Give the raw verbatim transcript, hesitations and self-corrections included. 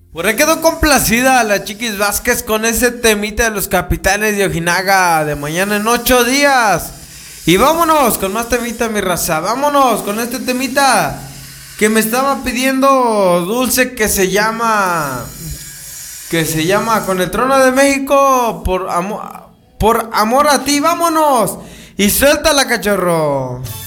Por ahí quedó complacida la Chiquis Vázquez con ese temita de los Capitanes de Ojinaga de mañana en ocho días. Y vámonos con más temita, mi raza. Vámonos con este temita que me estaba pidiendo Dulce, que se llama que se llama Con el Trono de México, por amor por amor a ti. Vámonos y suéltala, cachorro.